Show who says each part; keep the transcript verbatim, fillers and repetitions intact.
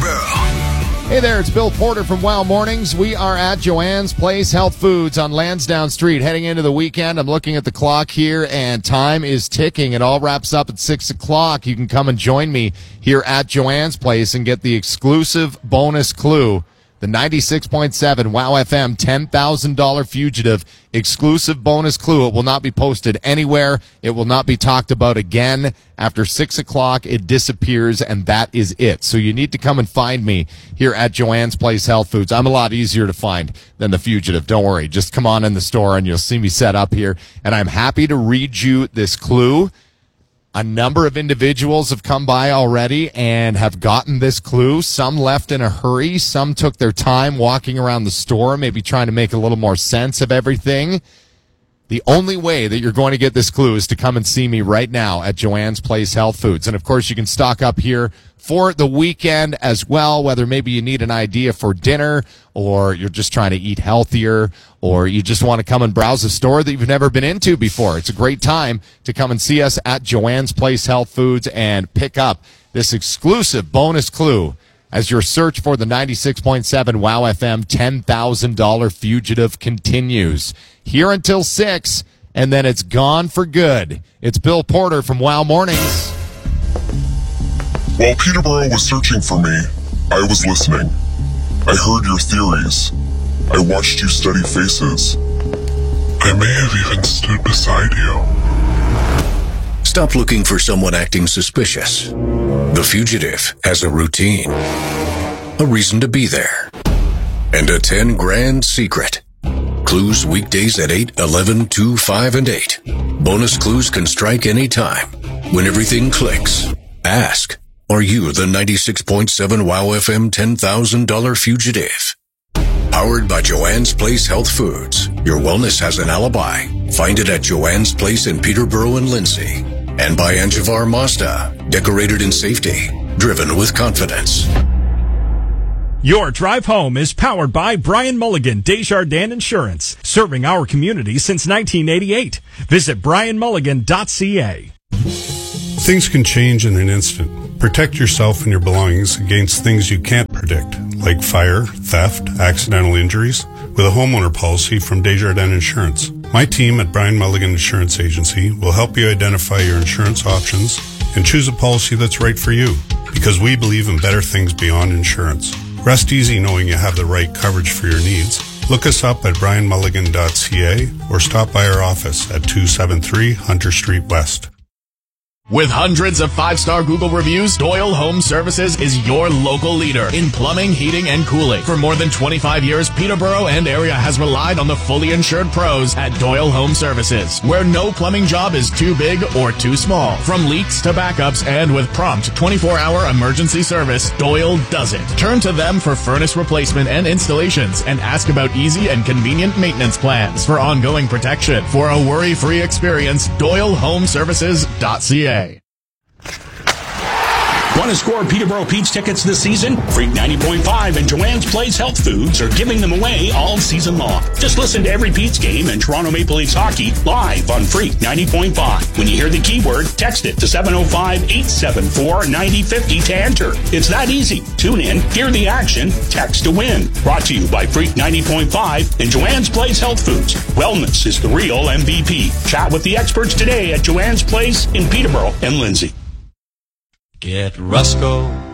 Speaker 1: Peterborough.
Speaker 2: Hey there, it's Bill Porter from Wow Mornings. We are at Joanne's Place Health Foods on Lansdowne Street. Heading into the weekend, I'm looking at the clock here, and time is ticking. It all wraps up at six o'clock. You can come and join me here at Joanne's Place and get the exclusive bonus clue. The ninety-six point seven Wow F M ten thousand dollars Fugitive exclusive bonus clue. It will not be posted anywhere. It will not be talked about again. After six o'clock, it disappears, and that is it. So you need to come and find me here at Joanne's Place Health Foods. I'm a lot easier to find than the Fugitive. Don't worry. Just come on in the store, and you'll see me set up here. And I'm happy to read you this clue. A number of individuals have come by already and have gotten this clue. Some left in a hurry. Some took their time walking around the store, maybe trying to make a little more sense of everything. The only way that you're going to get this clue is to come and see me right now at Joanne's Place Health Foods. And, of course, you can stock up here for the weekend as well, whether maybe you need an idea for dinner or you're just trying to eat healthier or you just want to come and browse a store that you've never been into before. It's a great time to come and see us at Joanne's Place Health Foods and pick up this exclusive bonus clue as your search for the ninety-six point seven Wow F M ten thousand dollars Fugitive continues. Here until six, and then it's gone for good. It's Bill Porter from Wow Mornings.
Speaker 3: While Peterborough was searching for me, I was listening. I heard your theories. I watched you study faces. I may have even stood beside you.
Speaker 1: Stop looking for someone acting suspicious. The Fugitive has a routine, a reason to be there, and a ten grand secret. Clues weekdays at eight, eleven, two, five, and eight. Bonus clues can strike any time. When everything clicks, ask, are you the ninety-six point seven Wow F M ten thousand dollars Fugitive? Powered by Joanne's Place Health Foods. Your wellness has an alibi. Find it at Joanne's Place in Peterborough and Lindsay. And by Anjavar Mazda. Decorated in safety. Driven with confidence.
Speaker 4: Your drive home is powered by Brian Mulligan, Desjardins Insurance, serving our community since nineteen eighty-eight. Visit brian mulligan dot c a.
Speaker 5: Things can change in an instant. Protect yourself and your belongings against things you can't predict, like fire, theft, accidental injuries, with a homeowner policy from Desjardins Insurance. My team at Brian Mulligan Insurance Agency will help you identify your insurance options and choose a policy that's right for you, because we believe in better things beyond insurance. Rest easy knowing you have the right coverage for your needs. Look us up at brian mulligan dot c a or stop by our office at two seventy-three Hunter Street West.
Speaker 6: With hundreds of five-star Google reviews, Doyle Home Services is your local leader in plumbing, heating, and cooling. For more than twenty-five years, Peterborough and area has relied on the fully insured pros at Doyle Home Services, where no plumbing job is too big or too small. From leaks to backups and with prompt twenty-four hour emergency service, Doyle does it. Turn to them for furnace replacement and installations and ask about easy and convenient maintenance plans for ongoing protection. For a worry-free experience, doyle home services dot c a.
Speaker 7: Want to score Peterborough Pete's tickets this season? Freak ninety point five and Joanne's Place Health Foods are giving them away all season long. Just listen to every Pete's game and Toronto Maple Leafs hockey live on Freak ninety point five. When you hear the keyword, text it to seven oh five, eight seven four, nine oh five oh to enter. It's that easy. Tune in, hear the action, text to win. Brought to you by Freak ninety point five and Joanne's Place Health Foods. Wellness is the real M V P. Chat with the experts today at Joanne's Place in Peterborough and Lindsay.
Speaker 8: Get Rusco